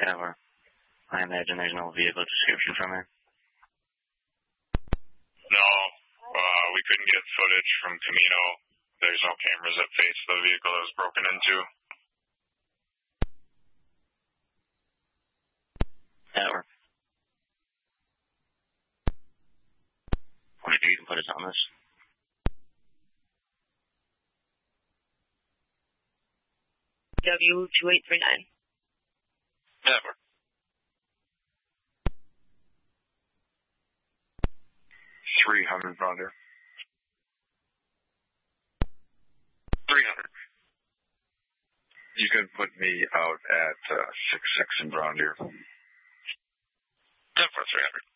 Tower. I imagine there's no vehicle description from her. No, we couldn't get footage from Camino. There's no cameras that face the vehicle that was broken into. Tower. Whenever you can put us on this. W2839. Never. 300 Rounder. 300. You can put me out at 66 in Brown Deer. 10 for 300.